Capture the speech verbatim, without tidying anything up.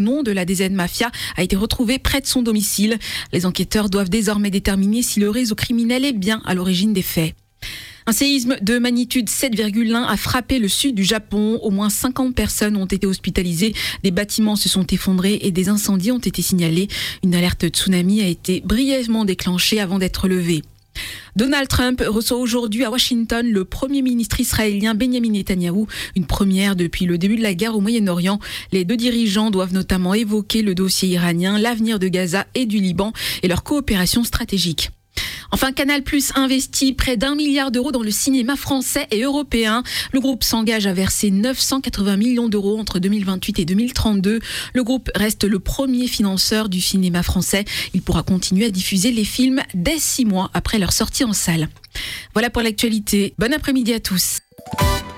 nom de la D Z Mafia a été retrouvé près de son domicile. Les enquêteurs doivent désormais déterminer si le réseau criminel est bien à l'origine des faits. Un séisme de magnitude sept virgule un a frappé le sud du Japon. Au moins cinquante personnes ont été hospitalisées. Des bâtiments se sont effondrés et des incendies ont été signalés. Une alerte tsunami a été brièvement déclenchée avant d'être levée. Donald Trump reçoit aujourd'hui à Washington le Premier ministre israélien Benjamin Netanyahou, une première depuis le début de la guerre au Moyen-Orient. Les deux dirigeants doivent notamment évoquer le dossier iranien, l'avenir de Gaza et du Liban et leur coopération stratégique. Enfin, Canal+ investit près d'un milliard d'euros dans le cinéma français et européen. Le groupe s'engage à verser neuf cent quatre-vingts millions d'euros entre deux mille vingt-huit et deux mille trente-deux. Le groupe reste le premier financeur du cinéma français. Il pourra continuer à diffuser les films dès six mois après leur sortie en salle. Voilà pour l'actualité. Bon après-midi à tous.